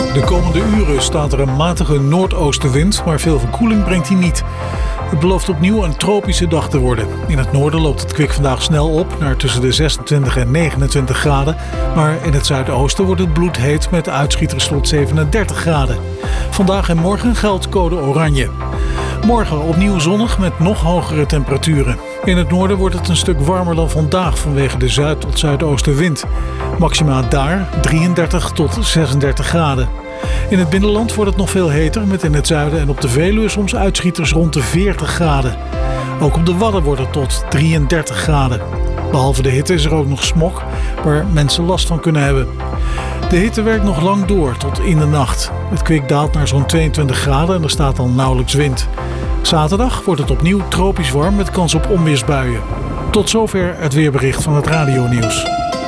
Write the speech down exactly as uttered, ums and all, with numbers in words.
De komende uren staat er een matige noordoostenwind, maar veel verkoeling brengt hij niet. Het belooft opnieuw een tropische dag te worden. In het noorden loopt het kwik vandaag snel op naar tussen de zesentwintig en negenentwintig graden. Maar in het zuidoosten wordt het bloedheet met uitschieters tot zevenendertig graden. Vandaag en morgen geldt code oranje. Morgen opnieuw zonnig met nog hogere temperaturen. In het noorden wordt het een stuk warmer dan vandaag vanwege de zuid- tot zuidoostenwind. Maxima daar drieëndertig tot zesendertig graden. In het binnenland wordt het nog veel heter met in het zuiden en op de Veluwe soms uitschieters rond de veertig graden. Ook op de Wadden wordt het tot drieëndertig graden. Behalve de hitte is er ook nog smog waar mensen last van kunnen hebben. De hitte werkt nog lang door tot in de nacht. Het kwik daalt naar zo'n tweeëntwintig graden en er staat dan nauwelijks wind. Zaterdag wordt het opnieuw tropisch warm met kans op onweersbuien. Tot zover het weerbericht van het Radio Nieuws.